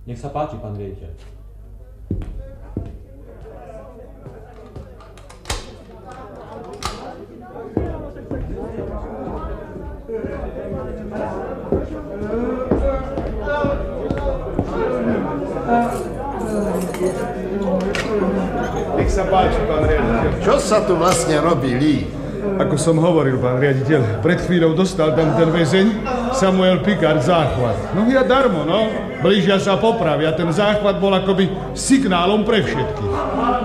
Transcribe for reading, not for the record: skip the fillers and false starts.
Nech sa páči, pán riaditeľ. Nech sa páči, pán riaditeľ. Čo sa tu vlastne robí, Lee? Ako som hovoril, pán riaditeľ, pred chvíľou dostal tam ten väzeň Samuel Picard záchvat. No ja darmo, no. Blížia sa popravy a ten záchvat bol akoby signálom pre všetkých.